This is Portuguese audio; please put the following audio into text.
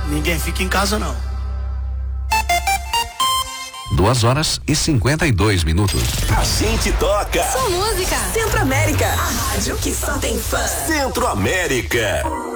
ninguém fica em casa não. 2h52. A gente toca. Sua música. Centro América, a rádio que só tem fã. Centro América.